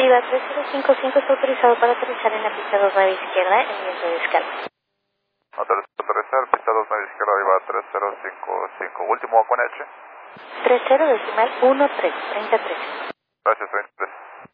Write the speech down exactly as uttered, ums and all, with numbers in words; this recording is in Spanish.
Viva tres cero cinco cinco está autorizado para aterrizar en la pista dos nueve izquierda en viento de escala. Autorizado para aterrizar, pista dos nueve izquierda, Viva tres cero cinco cinco. Último con H. tres cero decimal uno tres, treinta y tres. Gracias, treinta y tres.